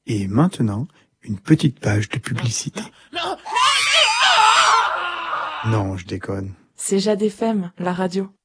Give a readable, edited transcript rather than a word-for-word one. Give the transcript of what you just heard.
Et maintenant, une petite page de publicité. Non, je déconne. C'est Jade FM, la radio.